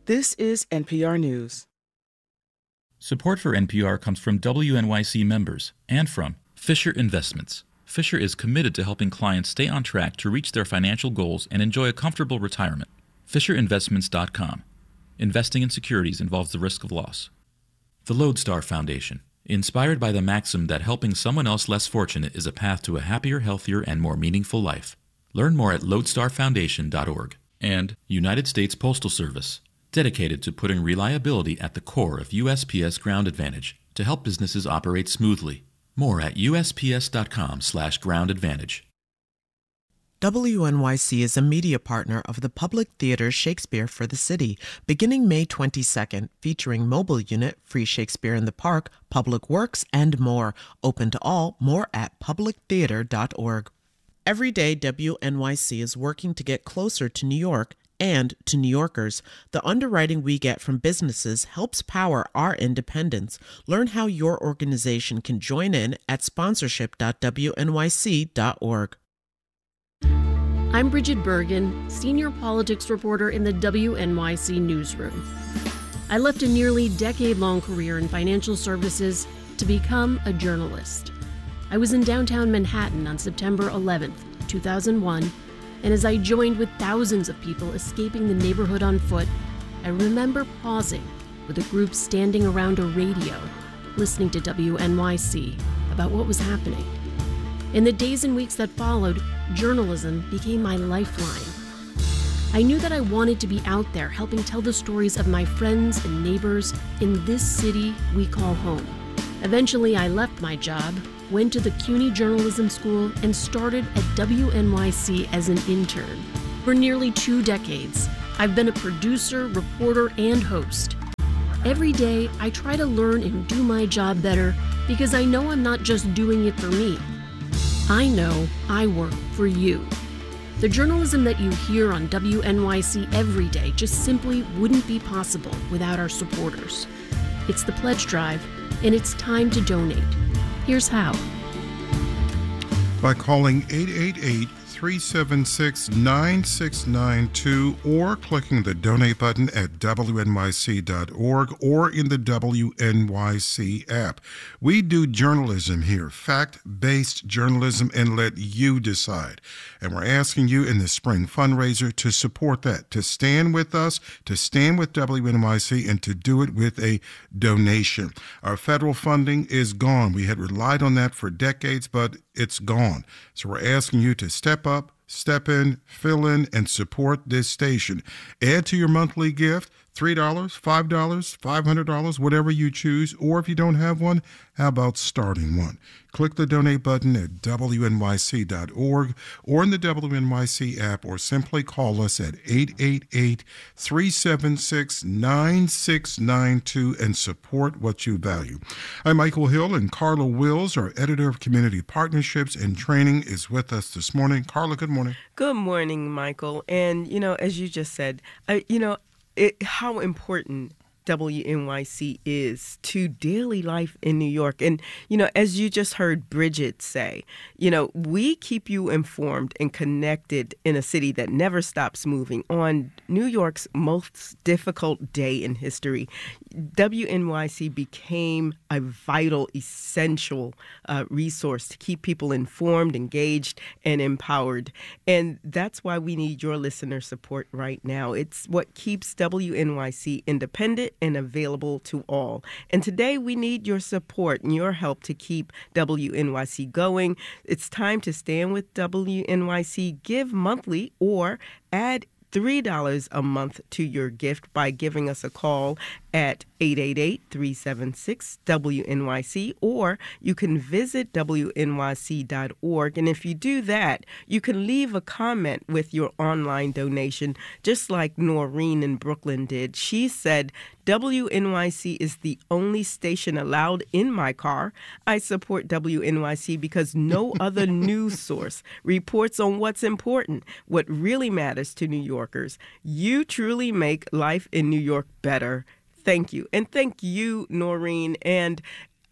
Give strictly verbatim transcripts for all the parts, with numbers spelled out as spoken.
This is N P R News. Support for N P R comes from W N Y C members and from Fisher Investments. Fisher is committed to helping clients stay on track to reach their financial goals and enjoy a comfortable retirement. Fisher Investments dot com. Investing in securities involves the risk of loss. The Lodestar Foundation. Inspired by the maxim that helping someone else less fortunate is a path to a happier, healthier, and more meaningful life. Learn more at lodestar foundation dot org. And United States Postal Service, dedicated to putting reliability at the core of U S P S Ground Advantage to help businesses operate smoothly. More at U S P S dot com slash ground advantage. W N Y C is a media partner of the Public Theater Shakespeare for the City, beginning May twenty-second, featuring mobile unit, free Shakespeare in the Park, public works, and more. Open to all, more at public theater dot org. Every day, W N Y C is working to get closer to New York and to New Yorkers. The underwriting we get from businesses helps power our independence. Learn how your organization can join in at sponsorship dot W N Y C dot org. I'm Bridget Bergen, senior politics reporter in the W N Y C newsroom. I left a nearly decade-long career in financial services to become a journalist. I was in downtown Manhattan on September eleventh, two thousand one, and as I joined with thousands of people escaping the neighborhood on foot, I remember pausing with a group standing around a radio, listening to W N Y C about what was happening. In the days and weeks that followed, journalism became my lifeline. I knew that I wanted to be out there helping tell the stories of my friends and neighbors in this city we call home. Eventually, I left my job, went to the CUNY Journalism School, and started at W N Y C as an intern. For nearly two decades, I've been a producer, reporter, and host. Every day, I try to learn and do my job better because I know I'm not just doing it for me. I know I work for you. The journalism that you hear on W N Y C every day just simply wouldn't be possible without our supporters. It's the pledge drive, and it's time to donate. Here's how. By calling eight eight eight, three seven six, nine six nine two or clicking the donate button at W N Y C dot org or in the W N Y C app. We do journalism here, fact-based journalism, and let you decide. And we're asking you in the spring fundraiser to support that, to stand with us, to stand with W N Y C, and to do it with a donation. Our federal funding is gone. We had relied on that for decades, but it's gone. So we're asking you to step up, step in, fill in, and support this station. Add to your monthly gift, three dollars, five dollars, five hundred dollars, whatever you choose. Or if you don't have one, how about starting one? Click the donate button at W N Y C dot org or in the W N Y C app, or simply call us at eight eight eight, three seven six, nine six nine two and support what you value. I'm Michael Hill, and Carla Wills, our editor of community partnerships and training, is with us this morning. Carla, good morning. Good morning, Michael. And, you know, as you just said, I, you know, It, how important W N Y C is to daily life in New York. And, you know, as you just heard Bridget say, you know, we keep you informed and connected in a city that never stops moving. On New York's most difficult day in history, W N Y C became a vital, essential uh, resource to keep people informed, engaged, and empowered. And that's why we need your listener support right now. It's what keeps W N Y C independent and available to all. And today we need your support and your help to keep W N Y C going. It's time to stand with W N Y C. Give monthly or add three dollars a month to your gift by giving us a call at eight eight eight, three seven six, W N Y C, or you can visit W N Y C dot org. And if you do that, you can leave a comment with your online donation, just like Noreen in Brooklyn did. She said, W N Y C is the only station allowed in my car. I support W N Y C because no other news source reports on what's important, what really matters to New Yorkers. You truly make life in New York better. Thank you. And thank you, Noreen. And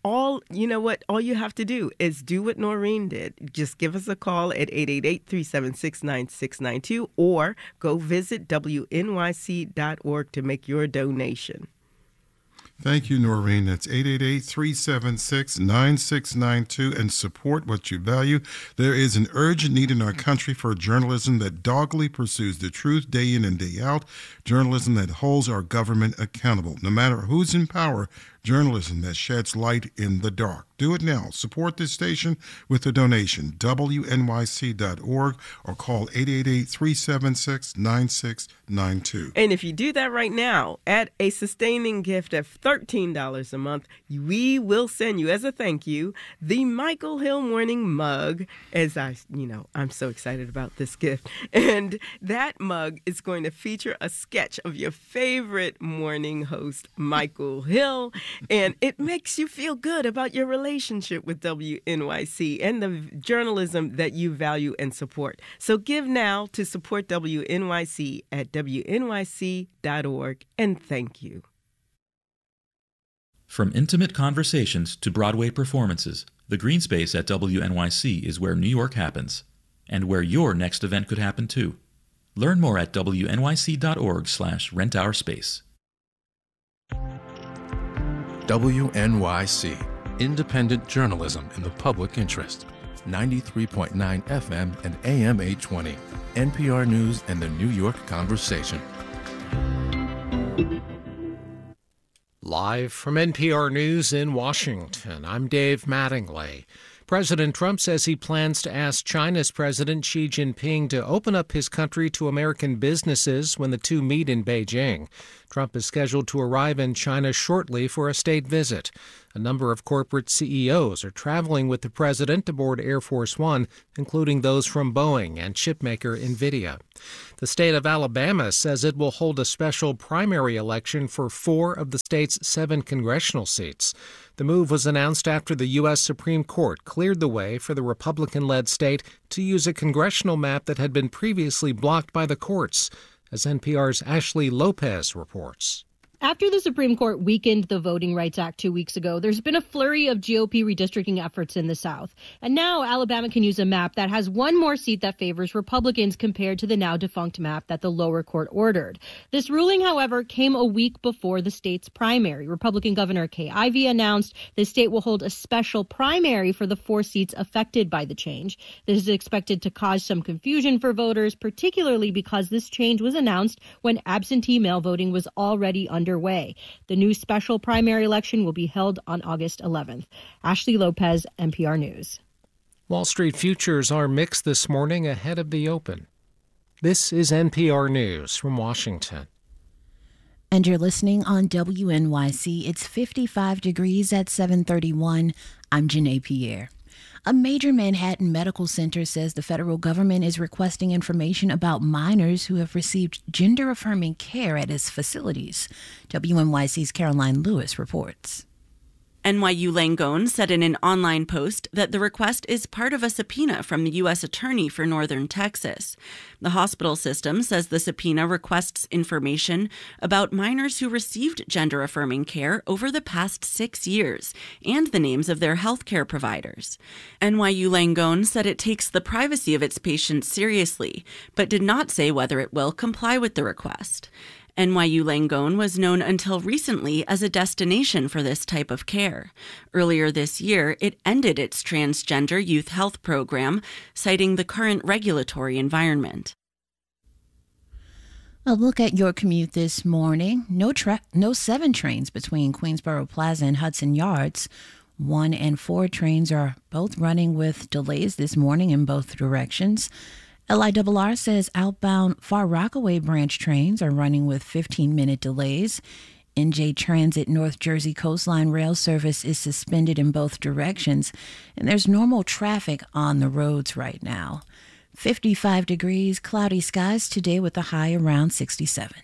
all, you know what, all you have to do is do what Noreen did. Just give us a call at eight eight eight, three seven six, nine six nine two or go visit W N Y C dot org to make your donation. Thank you, Noreen. That's eight eight eight, three seven six, nine six nine two and support what you value. There is an urgent need in our country for journalism that doggedly pursues the truth day in and day out, journalism that holds our government accountable. No matter who's in power, journalism that sheds light in the dark. Do it now. Support this station with a donation, W N Y C dot org, or call eight eight eight, three seven six, nine six nine two. And if you do that right now, at a sustaining gift of thirteen dollars a month, we will send you, as a thank you, the Michael Hill Morning Mug, as I, you know, I'm so excited about this gift. And that mug is going to feature a sketch of your favorite morning host, Michael Hill. And it makes you feel good about your relationship with W N Y C and the journalism that you value and support. So give now to support W N Y C at W N Y C dot org, and thank you. From intimate conversations to Broadway performances, the green space at W N Y C is where New York happens, and where your next event could happen too. Learn more at W N Y C dot org slash rent our space. W N Y C, independent journalism in the public interest. ninety-three point nine F M and A M eight twenty. N P R News and the New York Conversation. Live from N P R News in Washington, I'm Dave Mattingly. President Trump says he plans to ask China's President Xi Jinping to open up his country to American businesses when the two meet in Beijing. Trump is scheduled to arrive in China shortly for a state visit. A number of corporate C E Os are traveling with the president aboard Air Force One, including those from Boeing and chipmaker NVIDIA. The state of Alabama says it will hold a special primary election for four of the state's seven congressional seats. The move was announced after the U S Supreme Court cleared the way for the Republican-led state to use a congressional map that had been previously blocked by the courts, as N P R's Ashley Lopez reports. After the Supreme Court weakened the Voting Rights Act two weeks ago, there's been a flurry of G O P redistricting efforts in the South. And now Alabama can use a map that has one more seat that favors Republicans compared to the now defunct map that the lower court ordered. This ruling, however, came a week before the state's primary. Republican Governor Kay Ivey announced the state will hold a special primary for the four seats affected by the change. This is expected to cause some confusion for voters, particularly because this change was announced when absentee mail voting was already under Way. The new special primary election will be held on August eleventh. Ashley Lopez, N P R News. Wall Street futures are mixed this morning ahead of the open. This is N P R News from Washington. And you're listening on W N Y C. It's fifty-five degrees at seven thirty-one. I'm Janae Pierre. A major Manhattan medical center says the federal government is requesting information about minors who have received gender-affirming care at its facilities. W N Y C's Caroline Lewis reports. N Y U Langone said in an online post that the request is part of a subpoena from the U S Attorney for Northern Texas. The hospital system says the subpoena requests information about minors who received gender-affirming care over the past six years and the names of their health care providers. N Y U Langone said it takes the privacy of its patients seriously, but did not say whether it will comply with the request. N Y U Langone was known until recently as a destination for this type of care. Earlier this year, it ended its transgender youth health program, citing the current regulatory environment. A look at your commute this morning. No, tra- no seven trains between Queensboro Plaza and Hudson Yards. One and four trains are both running with delays this morning in both directions. L I R R says outbound Far Rockaway branch trains are running with fifteen-minute delays. N J Transit North Jersey Coastline Rail service is suspended in both directions, and there's normal traffic on the roads right now. fifty-five degrees, cloudy skies today with a high around sixty-seven.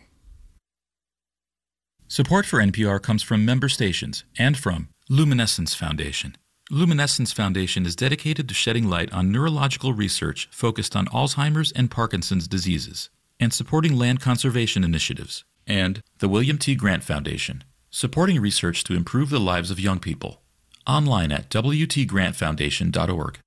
Support for N P R comes from member stations and from Luminescence Foundation. Luminescence Foundation is dedicated to shedding light on neurological research focused on Alzheimer's and Parkinson's diseases, and supporting land conservation initiatives. And the William T. Grant Foundation, supporting research to improve the lives of young people. online at w t grant foundation dot org.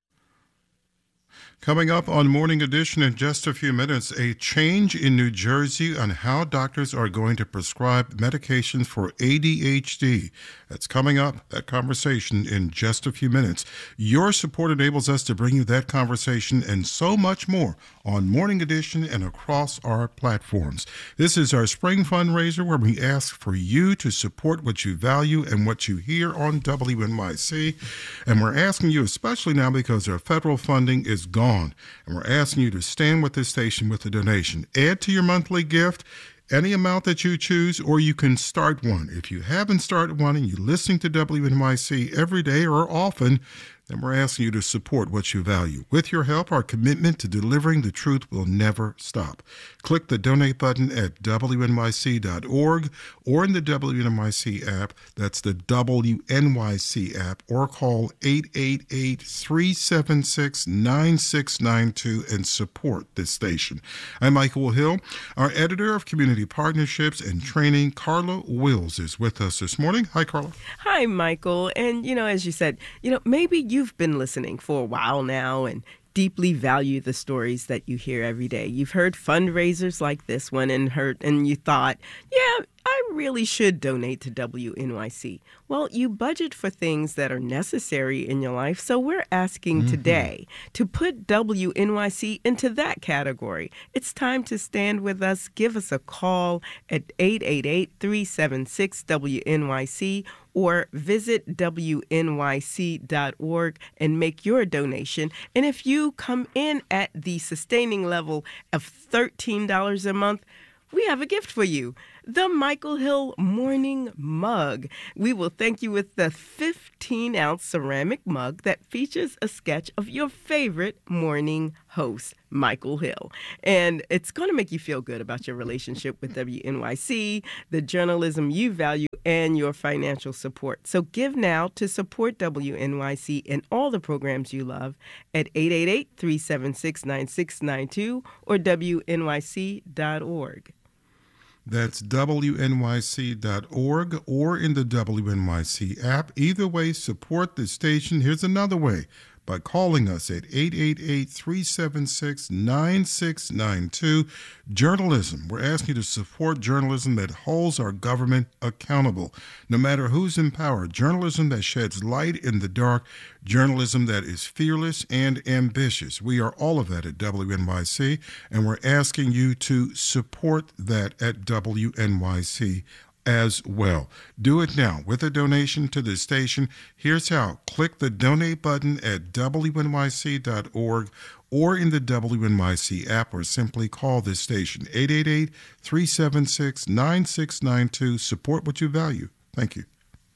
Coming up on Morning Edition in just a few minutes, a change in New Jersey on how doctors are going to prescribe medications for A D H D. That's coming up, that conversation, in just a few minutes. Your support enables us to bring you that conversation and so much more on Morning Edition and across our platforms. This is our spring fundraiser where we ask for you to support what you value and what you hear on W N Y C. And we're asking you, especially now because our federal funding is gone, and we're asking you to stand with this station with a donation. Add to your monthly gift any amount that you choose, or you can start one. If you haven't started one and you're listening to W N Y C every day or often, then we're asking you to support what you value. With your help, our commitment to delivering the truth will never stop. Click the donate button at W N Y C dot org or in the W N Y C app. That's the W N Y C app, or call eight eight eight, three seven six, nine six nine two and support this station. I'm Michael Hill. Our editor of community partnerships and training, Carla Wills, is with us this morning. Hi, Carla. Hi, Michael. And, you know, as you said, you know, maybe you You've been listening for a while now and deeply value the stories that you hear every day. You've heard fundraisers like this one and heard, and you thought, yeah, I really should donate to W N Y C. Well, you budget for things that are necessary in your life, so we're asking mm-hmm. today to put W N Y C into that category. It's time to stand with us. Give us a call at eight eight eight, three seven six, W N Y C or visit W N Y C dot org and make your donation. And if you come in at the sustaining level of thirteen dollars a month, we have a gift for you, the Michael Hill Morning Mug. We will thank you with the fifteen-ounce ceramic mug that features a sketch of your favorite morning host, Michael Hill. And it's going to make you feel good about your relationship with W N Y C, the journalism you value, and your financial support. So give now to support W N Y C and all the programs you love at eight eight eight, three seven six, nine six nine two or W N Y C dot org. That's W N Y C dot org or in the W N Y C app. Either way, support the station. Here's another way, by calling us at eight eight eight, three seven six, nine six nine two. Journalism. We're asking you to support journalism that holds our government accountable. No matter who's in power, journalism that sheds light in the dark, journalism that is fearless and ambitious. We are all of that at W N Y C, and we're asking you to support that at W N Y C as well. Do it now with a donation to the station. Here's how. Click the donate button at W N Y C dot org or in the W N Y C app, or simply call this station, eight eight eight, three seven six, nine six nine two. Support what you value. Thank you.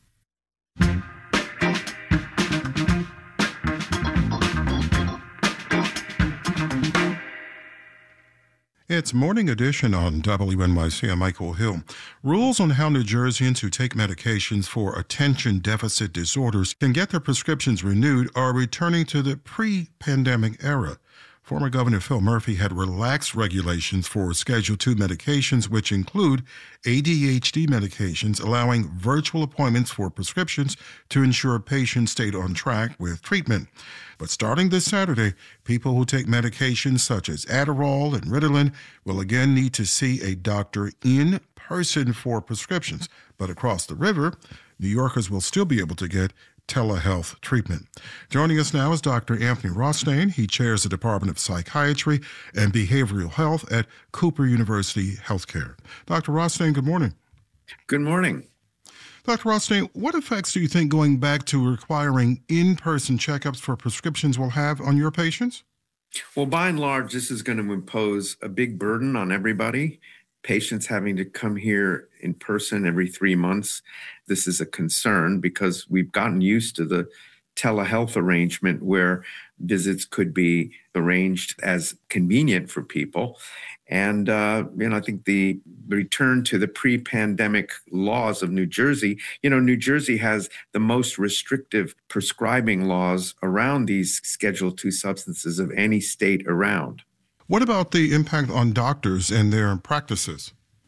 It's Morning Edition on W N Y C. I'm Michael Hill. Rules on how New Jerseyans who take medications for attention deficit disorders can get their prescriptions renewed are returning to the pre-pandemic era. Former Governor Phil Murphy had relaxed regulations for Schedule two medications, which include A D H D medications, allowing virtual appointments for prescriptions to ensure patients stayed on track with treatment. But starting this Saturday, people who take medications such as Adderall and Ritalin will again need to see a doctor in person for prescriptions. But across the river, New Yorkers will still be able to get telehealth treatment. Joining us now is Doctor Anthony Rothstein. He chairs the Department of Psychiatry and Behavioral Health at Cooper University Healthcare. Doctor Rothstein, good morning. Good morning. Doctor Rothstein, what effects do you think going back to requiring in-person checkups for prescriptions will have on your patients? Well, by and large, this is going to impose a big burden on everybody. Patients having to come here in person every three months. This is a concern because we've gotten used to the telehealth arrangement where visits could be arranged as convenient for people. And, uh, you know, I think the return to the pre-pandemic laws of New Jersey, you know, New Jersey has the most restrictive prescribing laws around these Schedule two substances of any state around. What about the impact on doctors and their practices?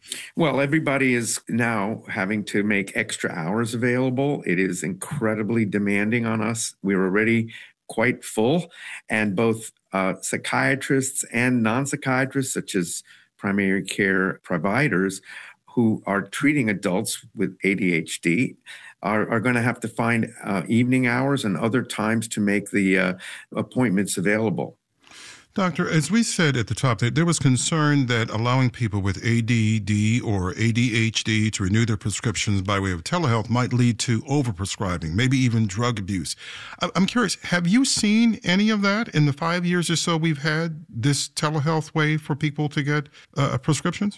Well, everybody is now having to make extra hours available. It is incredibly demanding on us. We're already quite full, and both uh, psychiatrists and non-psychiatrists, such as primary care providers who are treating adults with A D H D, are, are going to have to find uh, evening hours and other times to make the uh, appointments available. Doctor, as we said at the top, there, there was concern that allowing people with A D D or A D H D to renew their prescriptions by way of telehealth might lead to overprescribing, maybe even drug abuse. I, I'm curious, have you seen any of that in the five years or so we've had this telehealth way for people to get uh, prescriptions?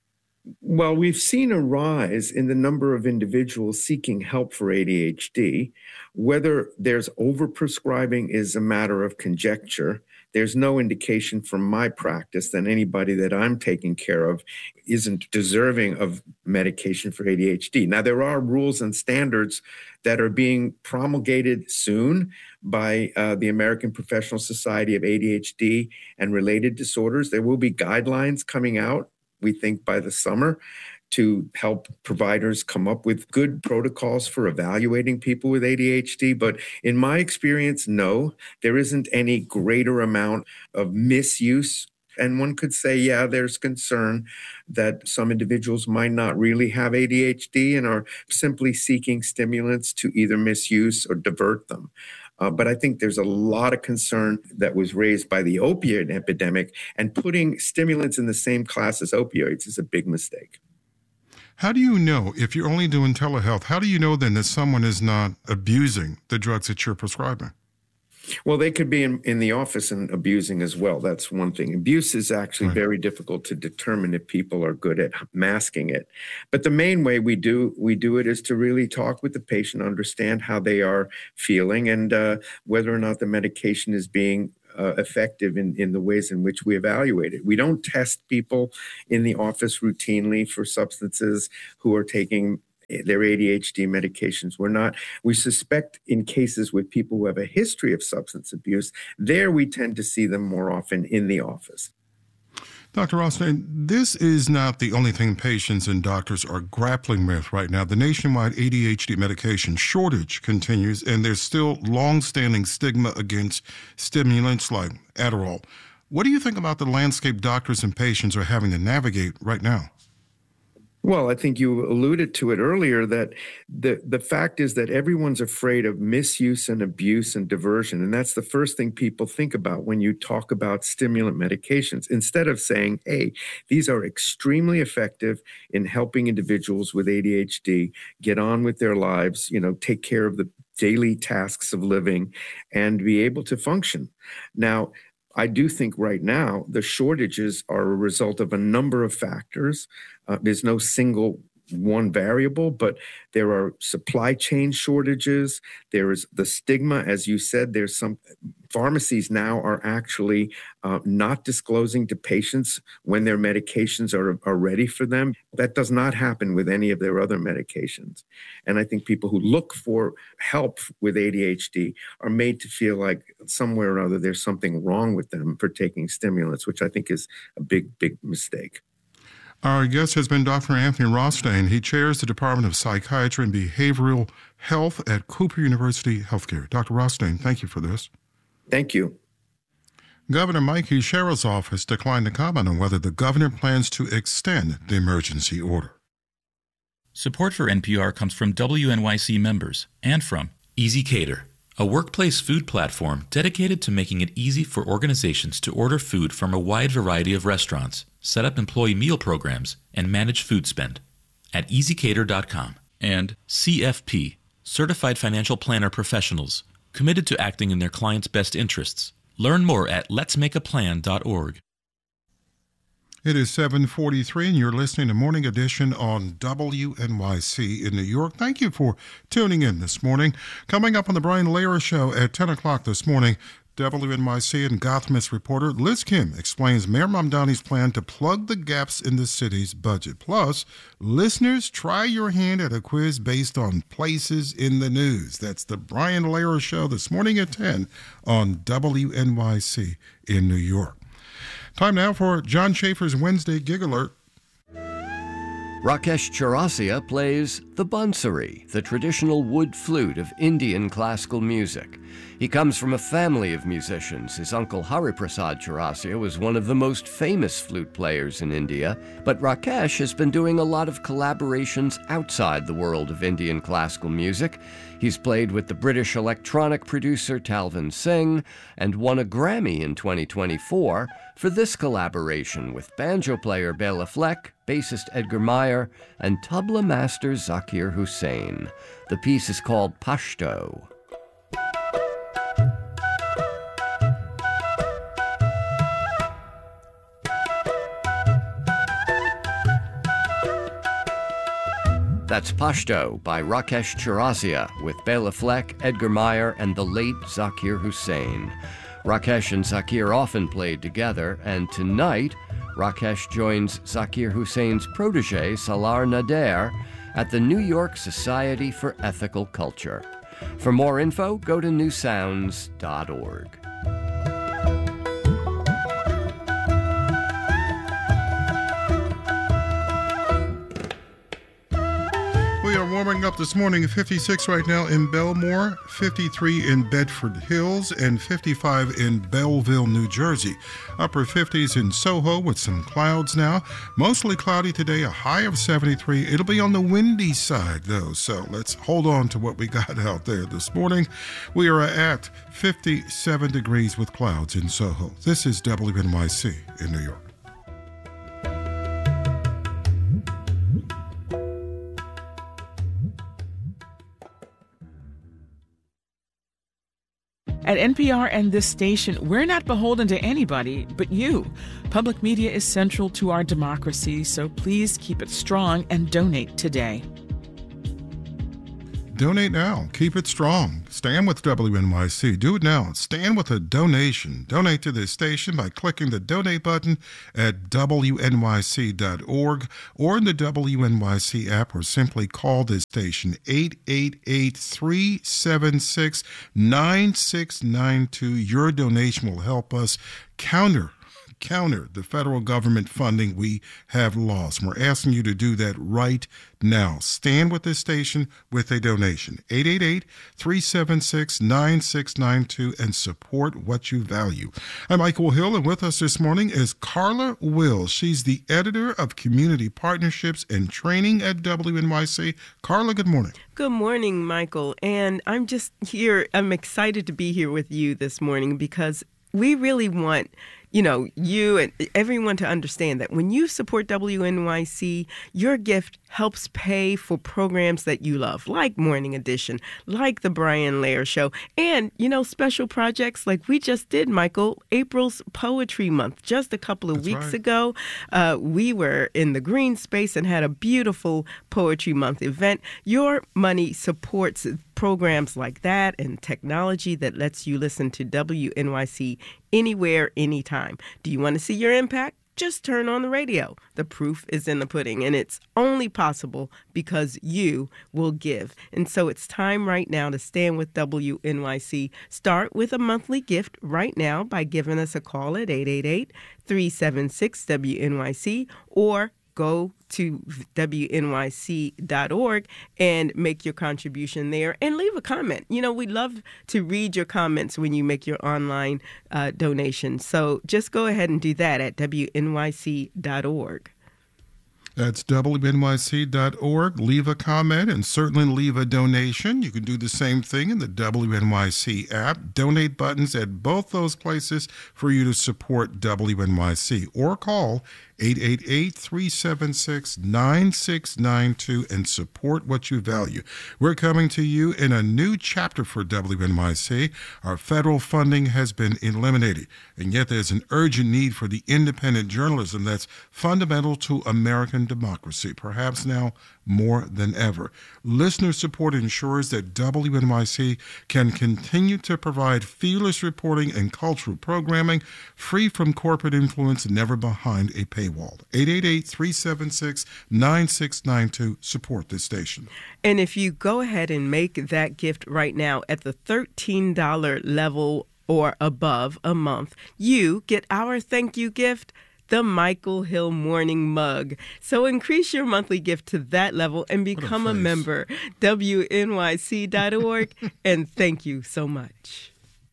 Well, we've seen a rise in the number of individuals seeking help for A D H D. Whether there's overprescribing is a matter of conjecture. There's no indication from my practice that anybody that I'm taking care of isn't deserving of medication for A D H D. Now, there are rules and standards that are being promulgated soon by uh, the American Professional Society of A D H D and Related Disorders. There will be guidelines coming out, we think, by the summer, to help providers come up with good protocols for evaluating people with A D H D. But in my experience, no, there isn't any greater amount of misuse. And one could say, yeah, there's concern that some individuals might not really have A D H D and are simply seeking stimulants to either misuse or divert them. Uh, but I think there's a lot of concern that was raised by the opioid epidemic, and putting stimulants in the same class as opioids is a big mistake. How do you know, if you're only doing telehealth, how do you know then that someone is not abusing the drugs that you're prescribing? Well, they could be in, in the office and abusing as well. That's one thing. Abuse is actually Right. very difficult to determine if people are good at masking it. But the main way we do we do it is to really talk with the patient, understand how they are feeling, and uh, whether or not the medication is being uh, effective in, in the ways in which we evaluate it. We don't test people in the office routinely for substances who are taking their A D H D medications. We're not, we suspect in cases with people who have a history of substance abuse, there we tend to see them more often in the office. Doctor Rothstein, this is not the only thing patients and doctors are grappling with right now. The nationwide A D H D medication shortage continues, and there's still long-standing stigma against stimulants like Adderall. What do you think about the landscape doctors and patients are having to navigate right now? Well, I think you alluded to it earlier that the, the fact is that everyone's afraid of misuse and abuse and diversion. And that's the first thing people think about when you talk about stimulant medications, instead of saying, hey, these are extremely effective in helping individuals with A D H D get on with their lives, you know, take care of the daily tasks of living and be able to function. Now, I do think right now the shortages are a result of a number of factors. Uh, there's no single one variable, but there are supply chain shortages. There is the stigma, as you said. There's some pharmacies now are actually uh, not disclosing to patients when their medications are, are ready for them. That does not happen with any of their other medications. And I think people who look for help with A D H D are made to feel like somewhere or other there's something wrong with them for taking stimulants, which I think is a big, big mistake. Our guest has been Doctor Anthony Rothstein. He chairs the Department of Psychiatry and Behavioral Health at Cooper University Healthcare. Doctor Rothstein, thank you for this. Thank you. Governor Mikey Sherrill's office declined to comment on whether the governor plans to extend the emergency order. Support for N P R comes from W N Y C members and from Easy Cater, a workplace food platform dedicated to making it easy for organizations to order food from a wide variety of restaurants, set up employee meal programs, and manage food spend at easy cater dot com. And C F P, Certified Financial Planner Professionals, committed to acting in their clients' best interests. Learn more at lets make a plan dot org. It is seven forty-three, and you're listening to Morning Edition on W N Y C in New York. Thank you for tuning in this morning. Coming up on the Brian Lehrer Show at ten o'clock this morning, W N Y C and Gothamist reporter Liz Kim explains Mayor Mamdani's plan to plug the gaps in the city's budget. Plus, listeners, try your hand at a quiz based on places in the news. That's the Brian Lehrer Show this morning at ten on W N Y C in New York. Time now for John Schaefer's Wednesday Gig Alert. Rakesh Chaurasia plays the bansuri, the traditional wood flute of Indian classical music. He comes from a family of musicians. His uncle Hariprasad Chaurasia was one of the most famous flute players in India, but Rakesh has been doing a lot of collaborations outside the world of Indian classical music. He's played with the British electronic producer Talvin Singh and won a Grammy in twenty twenty-four for this collaboration with banjo player Bela Fleck, bassist Edgar Meyer, and tabla master Zakir Hussain. The piece is called Pashto. That's Pashto by Rakesh Chaurasia with Bela Fleck, Edgar Meyer, and the late Zakir Hussain. Rakesh and Zakir often played together, and tonight, Rakesh joins Zakir Hussain's protege, Salar Nader, at the New York Society for Ethical Culture. For more info, go to new sounds dot org. We are warming up this morning, fifty-six right now in Belmore, fifty-three in Bedford Hills, and fifty-five in Belleville, New Jersey. Upper fifties in Soho with some clouds now. Mostly cloudy today, a high of seventy-three. It'll be on the windy side, though, so let's hold on to what we got out there this morning. We are at fifty-seven degrees with clouds in Soho. This is W N Y C in New York. At N P R and this station, we're not beholden to anybody but you. Public media is central to our democracy, so please keep it strong and donate today. Donate now. Keep it strong. Stand with W N Y C. Do it now. Stand with a donation. Donate to this station by clicking the donate button at W N Y C dot org or in the W N Y C app, or simply call this station eight eight eight, three seven six, nine six nine two. Your donation will help us counter counter the federal government funding we have lost. We're asking you to do that right now. Stand with this station with a donation. eight eight eight, three seven six, nine six nine two and support what you value. I'm Michael Hill, and with us this morning is Carla Wills. She's the editor of Community Partnerships and Training at W N Y C. Carla, good morning. Good morning, Michael. And I'm just here. I'm excited to be here with you this morning because we really want you know, you and everyone to understand that when you support W N Y C, your gift helps pay for programs that you love, like Morning Edition, like The Brian Lair Show, and, you know, special projects like we just did, Michael, April's Poetry Month. Just a couple of That's weeks right. ago, uh, we were in the green space and had a beautiful Poetry Month event. Your money supports programs like that and technology that lets you listen to W N Y C anywhere, anytime. Do you want to see your impact? Just turn on the radio. The proof is in the pudding, and it's only possible because you will give. And so it's time right now to stand with W N Y C. Start with a monthly gift right now by giving us a call at eight eight eight, three seven six, W N Y C or go to W N Y C dot org and make your contribution there and leave a comment. You know, we love to read your comments when you make your online uh, donation. So just go ahead and do that at W N Y C dot org. That's W N Y C dot org. Leave a comment and certainly leave a donation. You can do the same thing in the W N Y C app. Donate buttons at both those places for you to support W N Y C. Or call eight eight eight, three seven six, nine six nine two and support what you value. We're coming to you in a new chapter for W N Y C. Our federal funding has been eliminated, and yet there's an urgent need for the independent journalism that's fundamental to American democracy, perhaps now more than ever. Listener support ensures that W N Y C can continue to provide fearless reporting and cultural programming free from corporate influence and never behind a paywall. eight eight eight, three seven six, nine six nine two. Support this station. And if you go ahead and make that gift right now at the thirteen dollars level or above a month, you get our thank you gift the Michael Hill Morning Mug. So increase your monthly gift to that level and become a, a member. W N Y C dot org. And thank you so much.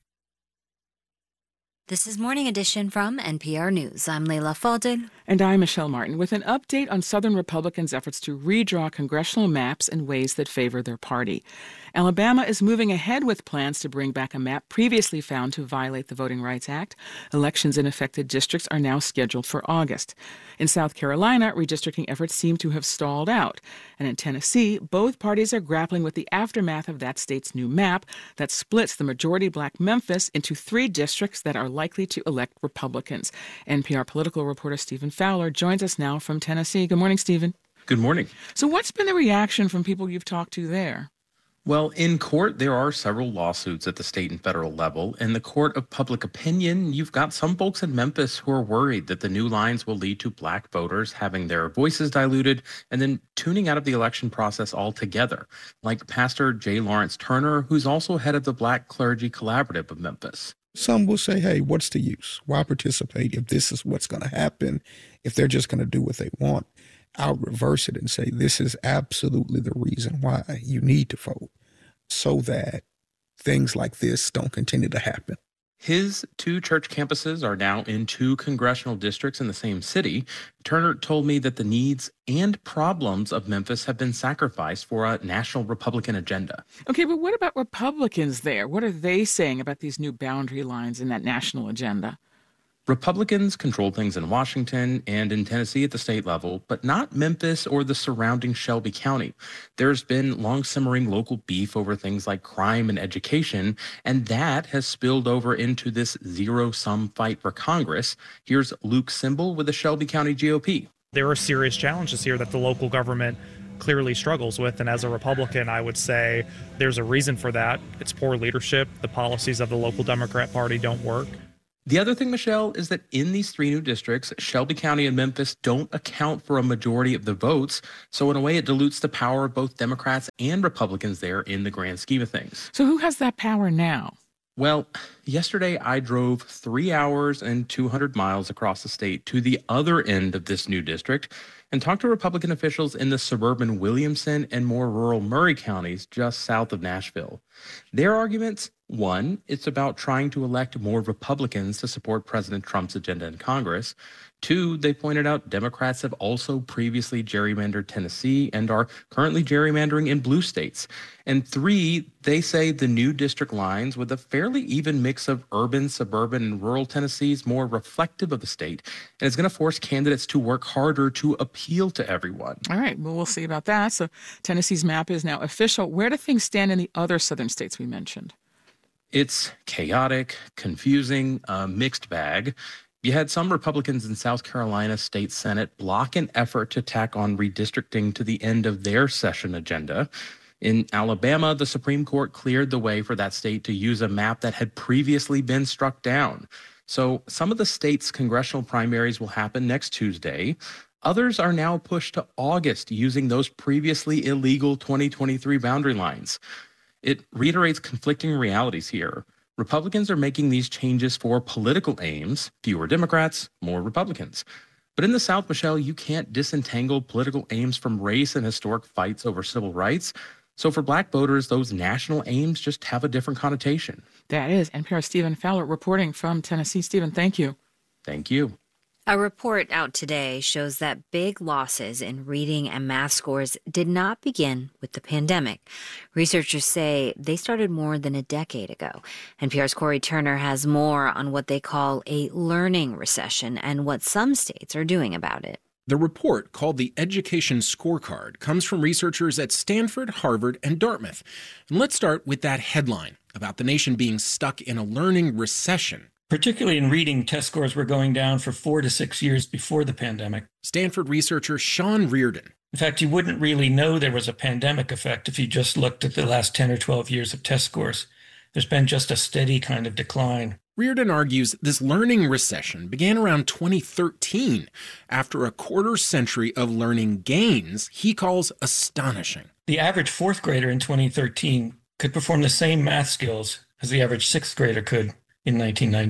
This is Morning Edition from N P R News. I'm Leila Fadel. And I'm Michelle Martin with an update on Southern Republicans' efforts to redraw congressional maps in ways that favor their party. Alabama is moving ahead with plans to bring back a map previously found to violate the Voting Rights Act. Elections in affected districts are now scheduled for August. In South Carolina, redistricting efforts seem to have stalled out. And in Tennessee, both parties are grappling with the aftermath of that state's new map that splits the majority black Memphis into three districts that are likely to elect Republicans. N P R political reporter Stephen Fowler joins us now from Tennessee. Good morning, Stephen. Good morning. So what's been the reaction from people you've talked to there? Well, in court, there are several lawsuits at the state and federal level. In the court of public opinion, you've got some folks in Memphis who are worried that the new lines will lead to black voters having their voices diluted and then tuning out of the election process altogether, like Pastor J. Lawrence Turner, who's also head of the Black Clergy Collaborative of Memphis. Some will say, hey, what's the use? Why participate if this is what's going to happen, if they're just going to do what they want? I'll reverse it and say this is absolutely the reason why you need to vote, so that things like this don't continue to happen. His two church campuses are now in two congressional districts in the same city. Turner told me that the needs and problems of Memphis have been sacrificed for a national Republican agenda. Okay, but what about Republicans there? What are they saying about these new boundary lines in that national agenda? Republicans control things in Washington and in Tennessee at the state level, but not Memphis or the surrounding Shelby County. There's been long simmering local beef over things like crime and education, and that has spilled over into this zero-sum fight for Congress. Here's Luke Simbel with the Shelby County G O P. There are serious challenges here that the local government clearly struggles with, and as a Republican, I would say there's a reason for that. It's poor leadership. The policies of the local Democrat Party don't work. The other thing, Michelle, is that in these three new districts, Shelby County and Memphis don't account for a majority of the votes. So in a way, it dilutes the power of both Democrats and Republicans there in the grand scheme of things. So who has that power now? Well, yesterday I drove three hours and two hundred miles across the state to the other end of this new district and talked to Republican officials in the suburban Williamson and more rural Murray counties just south of Nashville. Their arguments: one, it's about trying to elect more Republicans to support President Trump's agenda in Congress. Two, they pointed out Democrats have also previously gerrymandered Tennessee and are currently gerrymandering in blue states. And three, they say the new district lines with a fairly even mix of urban, suburban, and rural Tennessee is more reflective of the state, and it's going to force candidates to work harder to appeal to everyone. All right, well, we'll see about that. So Tennessee's map is now official. Where do things stand in the other southern states we mentioned? It's chaotic, confusing, a mixed bag. You had some Republicans in South Carolina State Senate block an effort to tack on redistricting to the end of their session agenda. In Alabama, the Supreme Court cleared the way for that state to use a map that had previously been struck down. So some of the state's congressional primaries will happen next Tuesday. Others are now pushed to August using those previously illegal twenty twenty-three boundary lines. It reiterates conflicting realities here. Republicans are making these changes for political aims: fewer Democrats, more Republicans. But in the South, Michelle, you can't disentangle political aims from race and historic fights over civil rights. So for black voters, those national aims just have a different connotation. That is N P R's Stephen Fowler reporting from Tennessee. Stephen, thank you. Thank you. A report out today shows that big losses in reading and math scores did not begin with the pandemic. Researchers say they started more than a decade ago. N P R's Corey Turner has more on what they call a learning recession and what some states are doing about it. The report, called the Education Scorecard, comes from researchers at Stanford, Harvard, and Dartmouth. And let's start with that headline about the nation being stuck in a learning recession. Particularly in reading, test scores were going down for four to six years before the pandemic. Stanford researcher Sean Reardon. In fact, you wouldn't really know there was a pandemic effect if you just looked at the last ten or twelve years of test scores. There's been just a steady kind of decline. Reardon argues this learning recession began around twenty thirteen, after a quarter century of learning gains he calls astonishing. The average fourth grader in twenty thirteen could perform the same math skills as the average sixth grader could in nineteen ninety.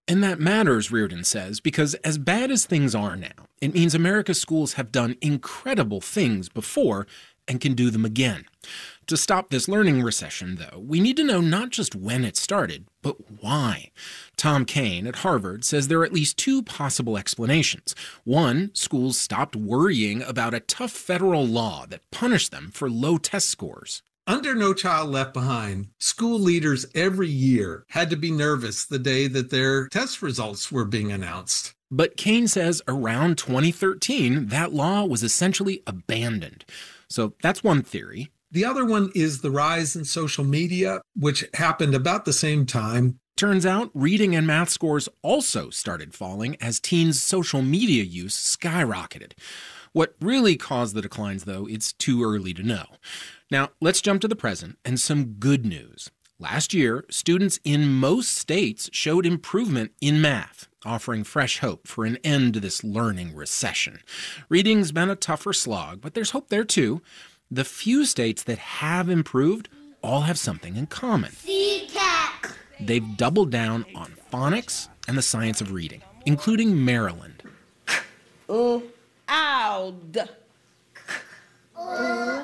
And that matters, Reardon says, because as bad as things are now, it means America's schools have done incredible things before and can do them again. To stop this learning recession, though, we need to know not just when it started, but why. Tom Kane at Harvard says there are at least two possible explanations. One, schools stopped worrying about a tough federal law that punished them for low test scores. Under No Child Left Behind, school leaders every year had to be nervous the day that their test results were being announced. But Kane says around twenty thirteen, that law was essentially abandoned. So that's one theory. The other one is the rise in social media, which happened about the same time. Turns out reading and math scores also started falling as teens' social media use skyrocketed. What really caused the declines, though, it's too early to know. Now, let's jump to the present and some good news. Last year, students in most states showed improvement in math, offering fresh hope for an end to this learning recession. Reading's been a tougher slog, but there's hope there too. The few states that have improved all have something in common. They've doubled down on phonics and the science of reading, including Maryland. Ooh, ow, d. Ooh, ow,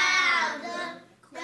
d.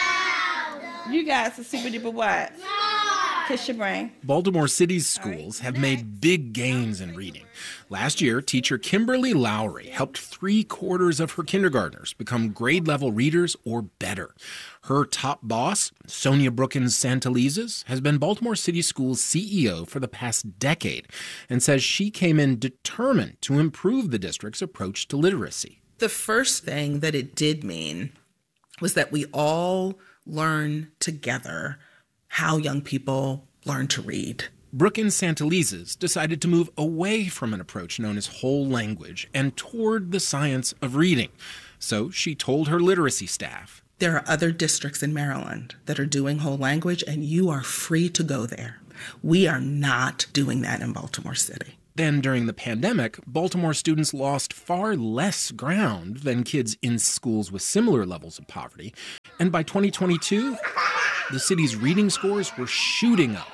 You guys are super duper what? Kiss your brain. Baltimore City's schools have made big gains in reading. Last year, teacher Kimberly Lowry helped three quarters of her kindergartners become grade-level readers or better. Her top boss, Sonia Brookins Santalizes, has been Baltimore City Schools C E O for the past decade and says she came in determined to improve the district's approach to literacy. The first thing that it did mean was that we all learn together how young people learn to read. Brookins Santalizes decided to move away from an approach known as whole language and toward the science of reading. So she told her literacy staff, there are other districts in Maryland that are doing whole language, and you are free to go there. We are not doing that in Baltimore City. Then during the pandemic, Baltimore students lost far less ground than kids in schools with similar levels of poverty. And by twenty twenty-two, the city's reading scores were shooting up.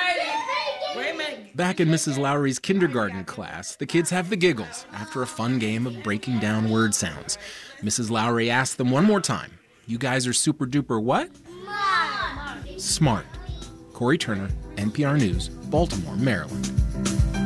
Back in Missus Lowry's kindergarten class, the kids have the giggles after a fun game of breaking down word sounds. Missus Lowry asked them one more time, you guys are super duper what? Smart. Smart. Corey Turner, N P R News, Baltimore, Maryland.